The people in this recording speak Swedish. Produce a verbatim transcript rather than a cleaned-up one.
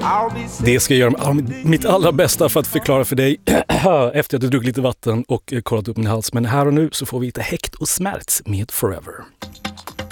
Det ska jag göra mitt allra bästa för att förklara för dig efter att du druckit lite vatten och kollat upp min hals. Men här och nu så får vi lite häkt och smärts med Forever.